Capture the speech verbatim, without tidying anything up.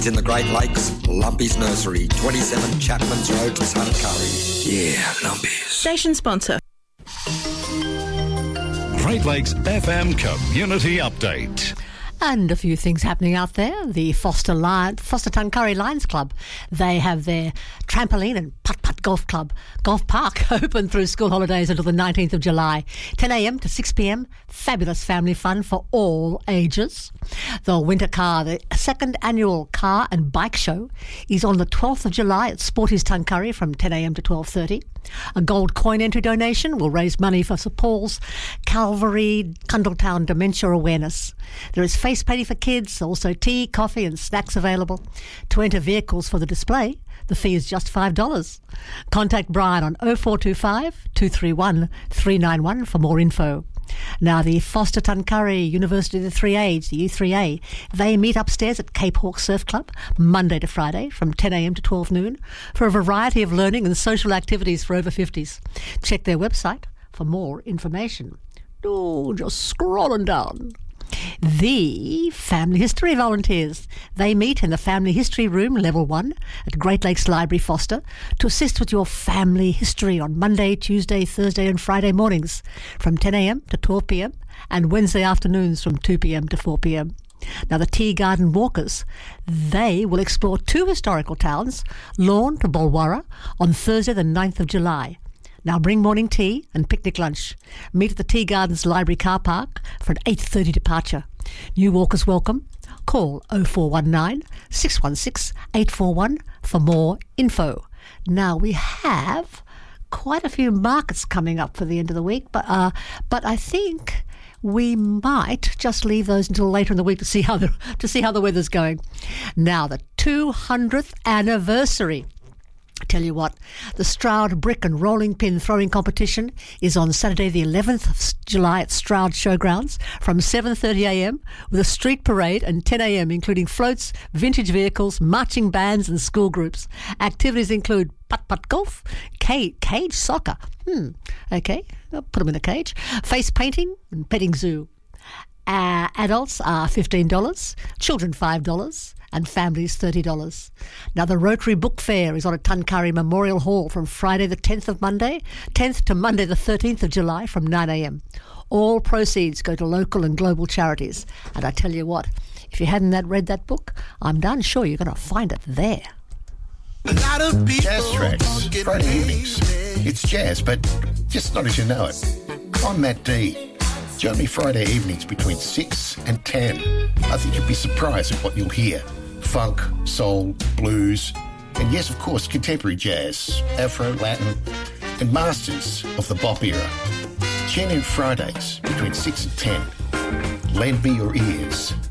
It's in the Great Lakes, Lumpy's Nursery, twenty-seven Chapman's Road, Tuncurry. Yeah, Lumpy's. Station sponsor. Great Lakes F M Community Update. And a few things happening out there. The Foster Lion, Foster Tuncurry Lions Club, they have their trampoline and putt-putt golf club, golf park open through school holidays until the nineteenth of July. ten a.m. to six p.m. Fabulous family fun for all ages. The Winter Car, the second annual car and bike show, is on the twelfth of July at Sporties Tuncurry from ten a.m. to twelve thirty. A gold coin entry donation will raise money for St Paul's Calvary Cundletown Dementia Awareness. There is face painting for kids, also tea, coffee and snacks available. To enter vehicles for the display, the fee is just five dollars. Contact Brian on oh four two five, two three one, three nine one for more info. Now, the Foster Tuncurry University of the Three A's, the U three A, they meet upstairs at Cape Hawk Surf Club Monday to Friday from ten a.m. to twelve noon for a variety of learning and social activities for over fifties. Check their website for more information. Oh, just scrolling down. The Family History Volunteers. They meet in the Family History Room, Level one, at Great Lakes Library, Foster, to assist with your family history on Monday, Tuesday, Thursday and Friday mornings from ten a.m. to twelve p.m. and Wednesday afternoons from two p.m. to four p.m. Now, the Tea Garden Walkers, they will explore two historical towns, Lorne to Bulwarra, on Thursday the ninth of July. Now bring morning tea and picnic lunch. Meet at the Tea Gardens Library car park for an eight thirty departure. New walkers welcome. Call oh four one nine, six one six, eight four one for more info. Now we have quite a few markets coming up for the end of the week, but uh, but I think we might just leave those until later in the week to see how the to see how the weather's going. Now, the two hundredth anniversary. I tell you what, the Stroud Brick and Rolling Pin Throwing Competition is on Saturday the eleventh of July at Stroud Showgrounds from seven thirty a.m. with a street parade and ten a.m. including floats, vintage vehicles, marching bands and school groups. Activities include putt-putt golf, cage, cage soccer, hmm, okay, I'll put them in a cage, face painting and petting zoo. Uh, adults are fifteen dollars, children five dollars, and families thirty dollars. Now, the Rotary Book Fair is on at Tuncurry Memorial Hall from Friday the tenth of Monday, tenth to Monday the thirteenth of July from nine a.m. All proceeds go to local and global charities. And I tell you what, if you hadn't that read that book, I'm darn sure you're going to find it there. Jazz Tracks, Friday evenings. It's jazz, but just not as you know it. I'm Matt D. Join me Friday evenings between six and ten. I think you'll be surprised at what you'll hear. Funk, soul, blues, and yes, of course, contemporary jazz, Afro, Latin, and masters of the bop era. Tune in Fridays between six and ten. Lend me your ears.